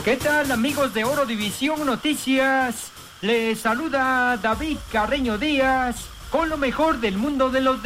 ¿Qué tal, amigos de Oro División Noticias? Les saluda David Carreño Díaz con lo mejor del mundo de los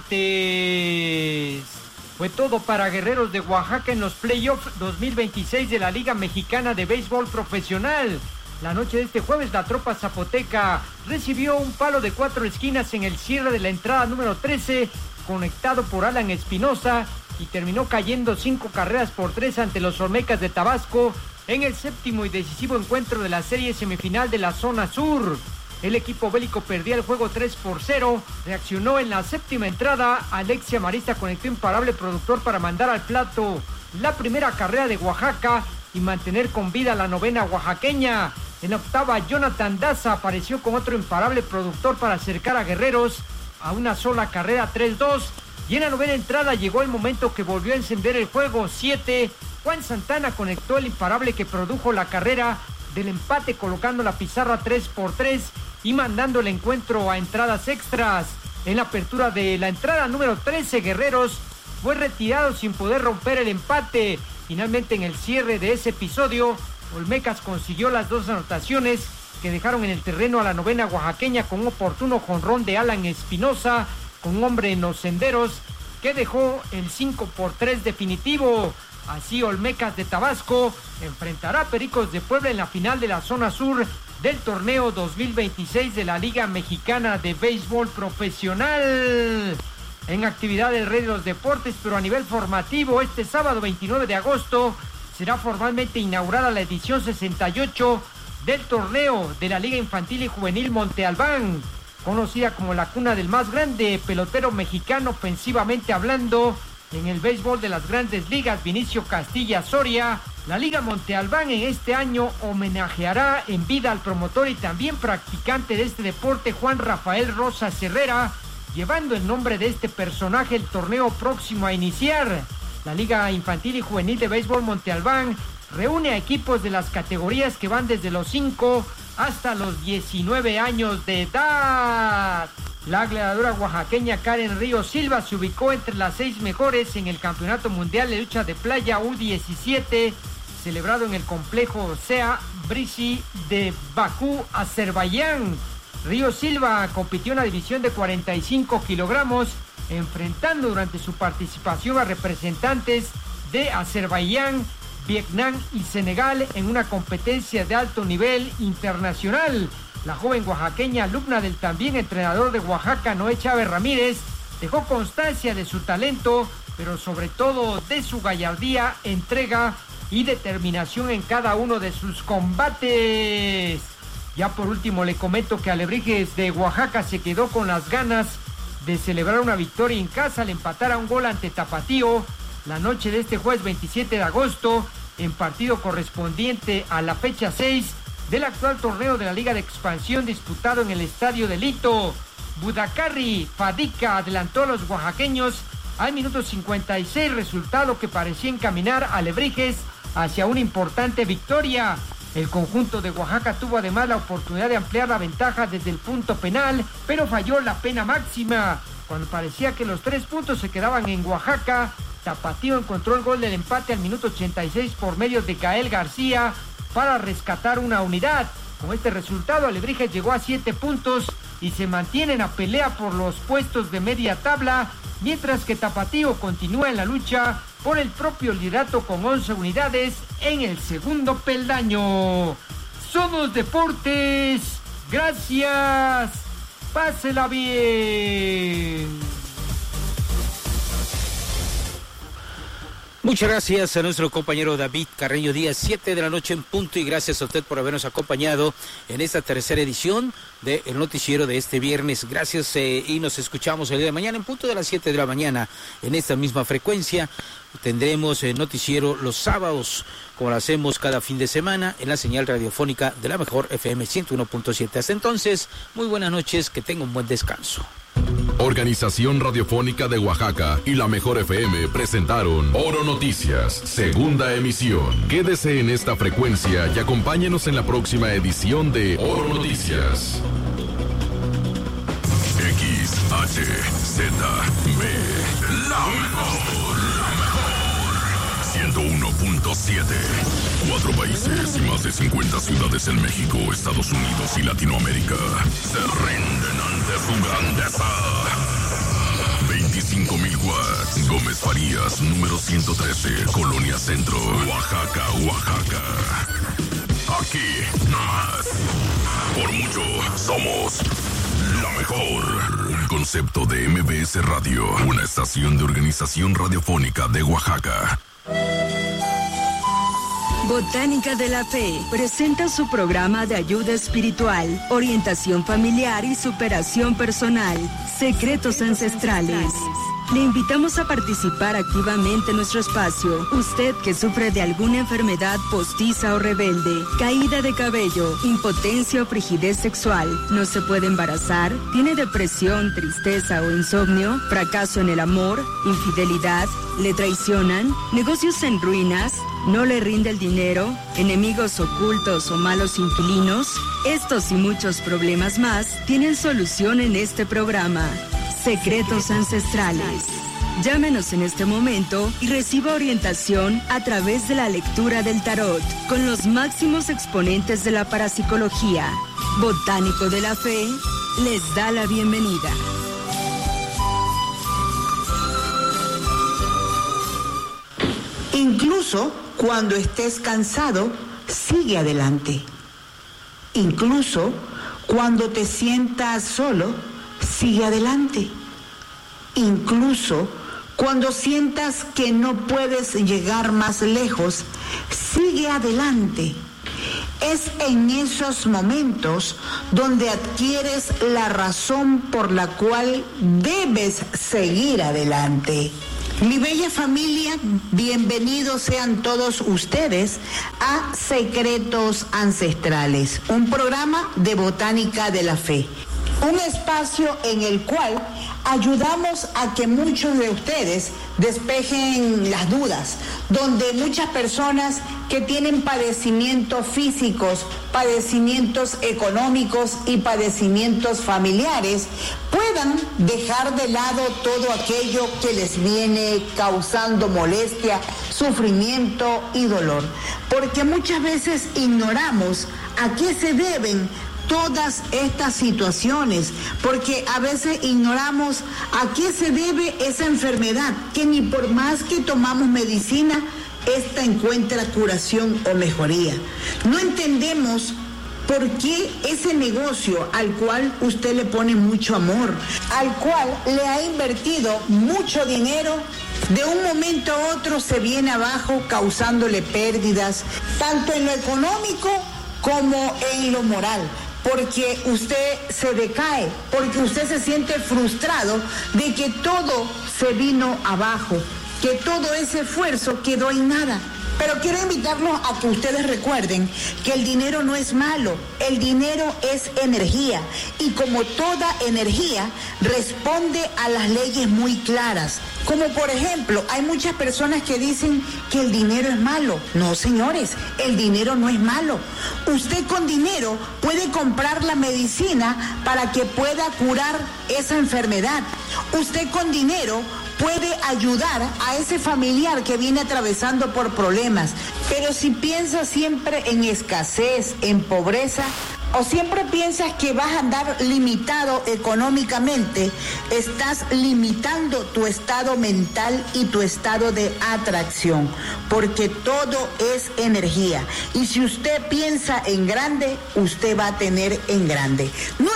deportes. Fue todo para Guerreros de Oaxaca en los playoffs 2026 de la Liga Mexicana de Béisbol Profesional. La noche de este jueves, la tropa zapoteca recibió un palo de 4 esquinas en el cierre de la entrada número 13, conectado por Alan Espinosa, y terminó cayendo 5 carreras por 3 ante los Olmecas de Tabasco en el séptimo y decisivo encuentro de la serie semifinal de la zona sur. El equipo bélico perdía el juego 3-0, reaccionó en la séptima entrada. Alexia Marista conectó imparable productor para mandar al plato la primera carrera de Oaxaca y mantener con vida la novena oaxaqueña. En la octava, Jonathan Daza apareció con otro imparable productor para acercar a Guerreros a una sola carrera, 3-2. Y en la novena entrada llegó el momento que volvió a encender el juego, 7. Juan Santana conectó el imparable que produjo la carrera del empate, colocando la pizarra 3-3 y mandando el encuentro a entradas extras. En la apertura de la entrada número 13, Guerreros fue retirado sin poder romper el empate. Finalmente, en el cierre de ese episodio, Olmecas consiguió las 2 anotaciones que dejaron en el terreno a la novena oaxaqueña con un oportuno jonrón de Alan Espinosa, con un hombre en los senderos, que dejó el 5-3 definitivo. Así, Olmecas de Tabasco enfrentará a Pericos de Puebla en la final de la zona sur del torneo 2026 de la Liga Mexicana de Béisbol Profesional. En actividad del Rey de los Deportes, pero a nivel formativo, este sábado 29 de agosto será formalmente inaugurada la edición 68 del torneo de la Liga Infantil y Juvenil Monte Albán, conocida como la cuna del más grande pelotero mexicano ofensivamente hablando en el béisbol de las Grandes Ligas, Vinicio Castilla Soria. La Liga Monte Albán en este año homenajeará en vida al promotor y también practicante de este deporte, Juan Rafael Rosas Herrera, llevando el nombre de este personaje el torneo próximo a iniciar. La Liga Infantil y Juvenil de Béisbol Monte Albán reúne a equipos de las categorías que van desde los 5 hasta los 19 años de edad. La gladiadora oaxaqueña Karen Ríos Silva se ubicó entre las 6 mejores en el Campeonato Mundial de Lucha de Playa U17, celebrado en el complejo Sea Brisi de Bakú, Azerbaiyán. Ríos Silva compitió en la división de 45 kilogramos, enfrentando durante su participación a representantes de Azerbaiyán, Vietnam y Senegal en una competencia de alto nivel internacional. La joven oaxaqueña, alumna del también entrenador de Oaxaca, Noé Chávez Ramírez, dejó constancia de su talento, pero sobre todo de su gallardía, entrega y determinación en cada uno de sus combates. Ya por último le comento que Alebrijes de Oaxaca se quedó con las ganas de celebrar una victoria en casa al empatar a un gol ante Tapatío la noche de este jueves 27 de agosto, en partido correspondiente a la fecha 6 del actual torneo de la Liga de Expansión disputado en el Estadio de Lito. Budacarri Fadica adelantó a los oaxaqueños al minuto 56, resultado que parecía encaminar a Alebrijes hacia una importante victoria. El conjunto de Oaxaca tuvo además la oportunidad de ampliar la ventaja desde el punto penal, pero falló la pena máxima. Cuando parecía que los 3 puntos se quedaban en Oaxaca, Tapatío encontró el gol del empate al minuto 86 por medio de Gael García para rescatar una unidad. Con este resultado, Alebrijes llegó a 7 puntos y se mantiene en la pelea por los puestos de media tabla, mientras que Tapatío continúa en la lucha por el propio liderato con 11 unidades en el segundo peldaño. Somos Deportes, gracias, pásela bien. Muchas gracias a nuestro compañero David Carreño Díaz, 7 de la noche en punto, y gracias a usted por habernos acompañado en esta tercera edición del noticiero de este viernes. Gracias y nos escuchamos el día de mañana en punto de las 7 de la mañana en esta misma frecuencia. Tendremos noticiero los sábados, como lo hacemos cada fin de semana, en la señal radiofónica de la mejor FM 101.7. Hasta entonces, muy buenas noches, que tenga un buen descanso. Organización Radiofónica de Oaxaca y la Mejor FM presentaron Oro Noticias, segunda emisión. Quédese en esta frecuencia y acompáñenos en la próxima edición de Oro Noticias. XHZB, la mejor, 101.7. 4 países y más de 50 ciudades en México, Estados Unidos y Latinoamérica se rinden ante su grandeza. 25,000 watts. Gómez Farías, número 113, Colonia Centro, Oaxaca, Oaxaca. Aquí, más. Por mucho, somos la mejor. Un concepto de MBS Radio, una estación de Organización Radiofónica de Oaxaca. Botánica de la Fe presenta su programa de ayuda espiritual, orientación familiar y superación personal, Secretos Ancestrales. Le invitamos a participar activamente en nuestro espacio. Usted que sufre de alguna enfermedad postiza o rebelde, caída de cabello, impotencia o frigidez sexual, no se puede embarazar, tiene depresión, tristeza o insomnio, fracaso en el amor, infidelidad, le traicionan, negocios en ruinas, no le rinde el dinero, enemigos ocultos o malos inquilinos. Estos y muchos problemas más tienen solución en este programa. Secretos Ancestrales. Llámenos en este momento y reciba orientación a través de la lectura del tarot con los máximos exponentes de la parapsicología. Botánico de la Fe les da la bienvenida. Incluso cuando estés cansado, sigue adelante. Incluso cuando te sientas solo, sigue adelante. Incluso cuando sientas que no puedes llegar más lejos, sigue adelante. Es en esos momentos donde adquieres la razón por la cual debes seguir adelante. Mi bella familia, bienvenidos sean todos ustedes a Secretos Ancestrales, un programa de Botánica de la Fe. Un espacio en el cual ayudamos a que muchos de ustedes despejen las dudas, donde muchas personas que tienen padecimientos físicos, padecimientos económicos y padecimientos familiares puedan dejar de lado todo aquello que les viene causando molestia, sufrimiento y dolor. Porque muchas veces ignoramos a qué se deben todas estas situaciones, porque a veces ignoramos a qué se debe esa enfermedad, que ni por más que tomamos medicina, esta encuentra curación o mejoría. No entendemos por qué ese negocio al cual usted le pone mucho amor, al cual le ha invertido mucho dinero, de un momento a otro se viene abajo causándole pérdidas, tanto en lo económico como en lo moral. Porque usted se decae, porque usted se siente frustrado de que todo se vino abajo, que todo ese esfuerzo quedó en nada. Pero quiero invitarlos a que ustedes recuerden que el dinero no es malo, el dinero es energía y como toda energía responde a las leyes muy claras. Como por ejemplo, hay muchas personas que dicen que el dinero es malo. No, señores, el dinero no es malo. Usted con dinero puede comprar la medicina para que pueda curar esa enfermedad. Usted con dinero puede ayudar a ese familiar que viene atravesando por problemas. Pero si piensas siempre en escasez, en pobreza, o siempre piensas que vas a andar limitado económicamente, estás limitando tu estado mental y tu estado de atracción, porque todo es energía. Y si usted piensa en grande, usted va a tener en grande.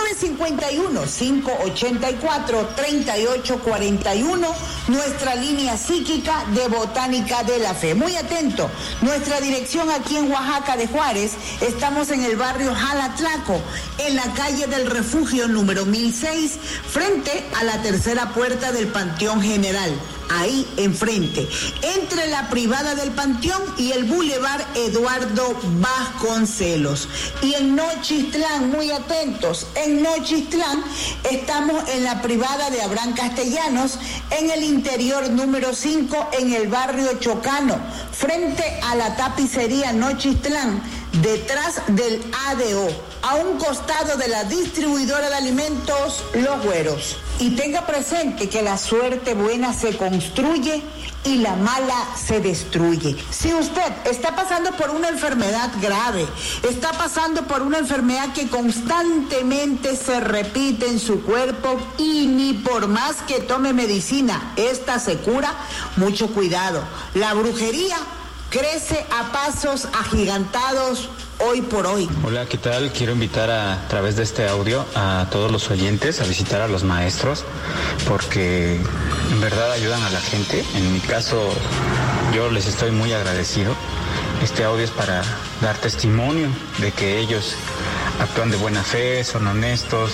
951-584-3841, nuestra línea psíquica de Botánica de la Fe. Muy atento, nuestra dirección aquí en Oaxaca de Juárez, estamos en el barrio Jalatlaco, en la calle del Refugio número 1006, frente a la tercera puerta del Panteón General. Ahí enfrente, entre la privada del Panteón y el Boulevard Eduardo Vasconcelos. Y en Nochistlán, muy atentos, en Nochistlán estamos en la privada de Abraham Castellanos, en el interior número 5, en el barrio Chocano, frente a la tapicería Nochistlán, detrás del ADO, a un costado de la distribuidora de alimentos Los Güeros. Y tenga presente que la suerte buena se construye y la mala se destruye. Si usted está pasando por una enfermedad grave, está pasando por una enfermedad que constantemente se repite en su cuerpo y ni por más que tome medicina, esta se cura, mucho cuidado. La brujería crece a pasos agigantados hoy por hoy. Hola, ¿qué tal? Quiero invitar a través de este audio a todos los oyentes a visitar a los maestros, porque en verdad ayudan a la gente. En mi caso, yo les estoy muy agradecido. Este audio es para dar testimonio de que ellos actúan de buena fe, son honestos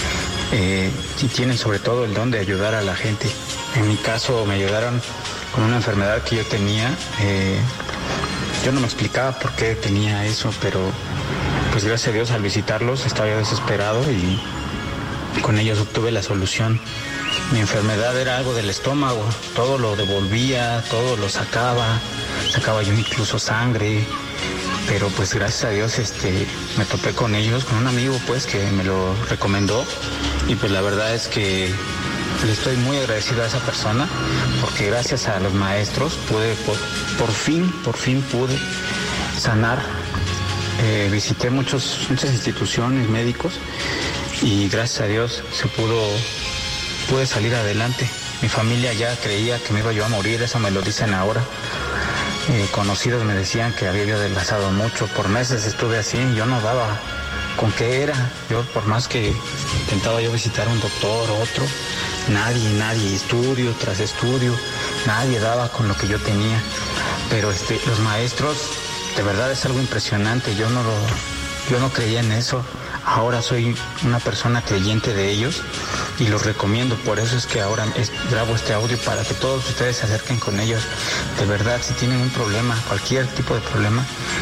y tienen sobre todo el don de ayudar a la gente. En mi caso me ayudaron con una enfermedad que yo tenía. Yo no me explicaba por qué tenía eso, pero pues gracias a Dios al visitarlos estaba yo desesperado y con ellos obtuve la solución. Mi enfermedad era algo del estómago, todo lo devolvía, todo lo sacaba yo incluso sangre, pero pues gracias a Dios me topé con ellos, con un amigo pues que me lo recomendó y pues la verdad es que le estoy muy agradecido a esa persona porque gracias a los maestros pude, por fin pude sanar. Visité muchas instituciones, médicos y gracias a Dios pude salir adelante. Mi familia ya creía que me iba yo a morir, eso me lo dicen ahora. Conocidos me decían que había yo adelgazado mucho, por meses estuve así, yo no daba con qué era. Yo por más que intentaba yo visitar a un doctor o otro, nadie, estudio tras estudio, nadie daba con lo que yo tenía. Pero los maestros, de verdad es algo impresionante, yo no creía en eso. Ahora soy una persona creyente de ellos y los recomiendo, por eso es que ahora grabo este audio para que todos ustedes se acerquen con ellos. De verdad, si tienen un problema, cualquier tipo de problema,